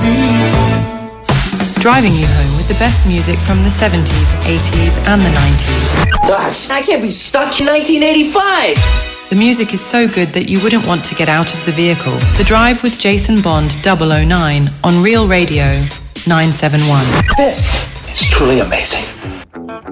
Driving you home with the best music from the 70s, 80s and the 90s. Gosh, I can't be stuck in 1985. The music is so good that you wouldn't want to get out of the vehicle. The Drive with Jason Bond 009 on Real Radio 971. This is truly amazing.